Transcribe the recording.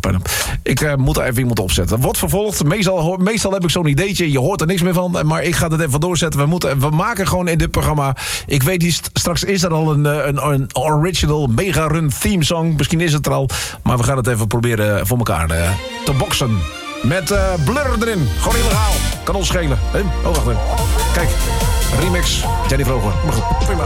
Ik moet er even iemand opzetten. Wordt vervolgd. Meestal heb ik zo'n ideetje. Je hoort er niks meer van. Maar ik ga het even doorzetten. We maken gewoon in dit programma... Ik weet niet, straks is er al een original mega run theme song. Misschien is het er al. Maar we gaan het even proberen voor elkaar te boksen. Met Blur erin. Gewoon illegaal. Kan ons schelen. Oh, wacht even. Kijk. Remix. Jenny Vroger. Maar goed, prima.